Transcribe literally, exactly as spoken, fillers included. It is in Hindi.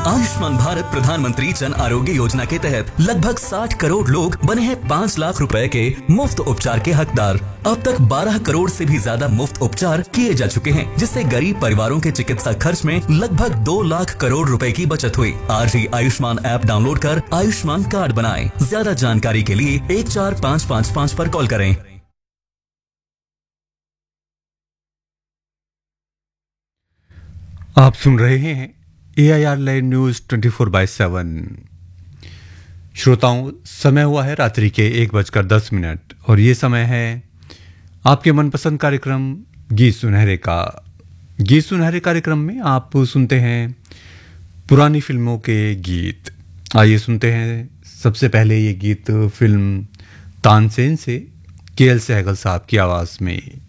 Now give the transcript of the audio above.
आयुष्मान भारत प्रधानमंत्री जन आरोग्य योजना के तहत लगभग साठ करोड़ लोग बने हैं पाँच लाख रुपए के मुफ्त उपचार के हकदार। अब तक बारह करोड़ से भी ज्यादा मुफ्त उपचार किए जा चुके हैं, जिससे गरीब परिवारों के चिकित्सा खर्च में लगभग दो लाख करोड़ रुपए की बचत हुई। आज ही आयुष्मान ऐप डाउनलोड कर आयुष्मान कार्ड बनाएं। ज्यादा जानकारी के लिए एक चार पाँच पाँच पाँच पर कॉल करें। आप सुन रहे हैं ए I R live news twenty four by seven. श्रोताओं, समय हुआ है रात्रि के एक बजकर दस मिनट और ये समय है आपके मनपसंद कार्यक्रम गीत सुनहरे का। गीत सुनहरे कार्यक्रम में आप सुनते हैं पुरानी फिल्मों के गीत। आइए सुनते हैं सबसे पहले ये गीत फिल्म तानसेन से के एल सहगल साहब की आवाज़ में।